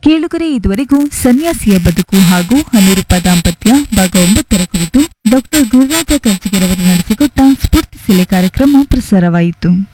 ಕೇಳುಗರೆ ಇದುವರೆಗೂ ಸನ್ಯಾಸಿಯ ಬದುಕು ಹಾಗೂ ಅನುರೂಪ ದಾಂಪತ್ಯ ಭಾಗ 9 ಕುರಿತು ಡಾಕ್ಟರ್ ಗುರುರಾಜ ಕರ್ಜಿಗಿರವರು ನಡೆಸಿಕೊಟ್ಟ ಸ್ಫೂರ್ತಿ ಸೆಲೆ ಕಾರ್ಯಕ್ರಮ ಪ್ರಸಾರವಾಯಿತು.